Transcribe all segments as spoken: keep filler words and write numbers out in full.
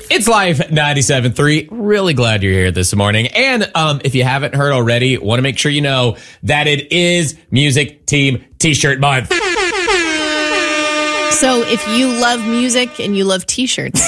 It's Life ninety-seven point three. Really glad you're here this morning. And um, if you haven't heard already, want to make sure you know that it is Music Team T-Shirt Month. So if you love music and you love T-shirts,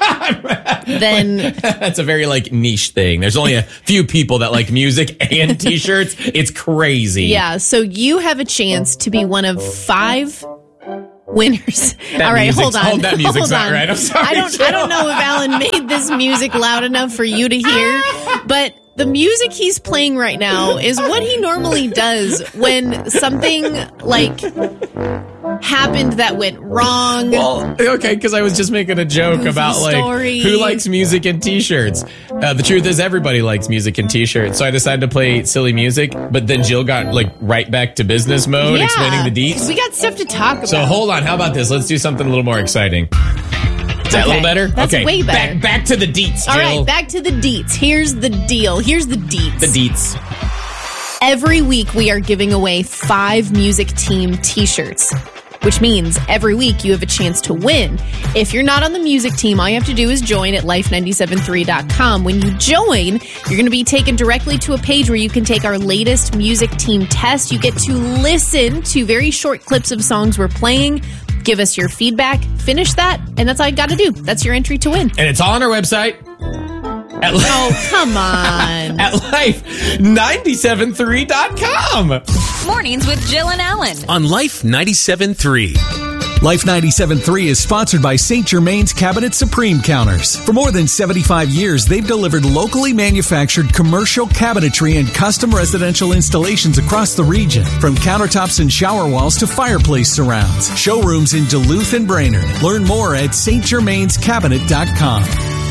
then that's a very like niche thing. There's only a few people that like music and T-shirts. It's crazy. Yeah. So you have a chance to be one of five winners. That All right, hold on. Hold, that music's hold not on. right. I'm sorry. I don't. I don't know if Alan made this music loud enough for you to hear, but the music he's playing right now is what he normally does when something like happened that went wrong. Well, okay, because I was just making a joke Goofy about like story. who likes music and T-shirts. Uh, the truth is, everybody likes music and T-shirts. So I decided to play silly music, but then Jill got like right back to business mode, Yeah, explaining the 'cause deets. we got stuff to talk about. So hold on, how about this? Let's do something a little more exciting. Is that Okay, a little better? that's okay, way better. Back, back to the deets, Jill. All right, back to the deets. Here's the deal. Here's the deets. the deets. Every week we are giving away five Music Team T-shirts, which means every week you have a chance to win. If you're not on the music team, all you have to do is join at life nine seven three dot com. When you join, you're going to be taken directly to a page where you can take our latest music team test. You get to listen to very short clips of songs we're playing. Give us your feedback, finish that, and that's all you got to do. That's your entry to win. And it's all on our website. At li- Oh, come on. at life nine seven three dot com. Mornings with Jill and Alan. On Life ninety-seven point three. Life ninety-seven point three is sponsored by Saint Germain's Cabinet Supreme Counters. For more than seventy-five years, they've delivered locally manufactured commercial cabinetry and custom residential installations across the region. From countertops and shower walls to fireplace surrounds. Showrooms in Duluth and Brainerd. Learn more at s t germains cabinet dot com.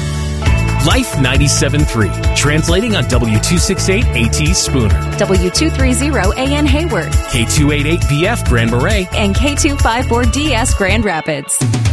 Life ninety-seven point three. Translating on W two sixty-eight A T Spooner. W two thirty A N Hayward. K two eighty-eight V F Grand Marais. And K two fifty-four D S Grand Rapids.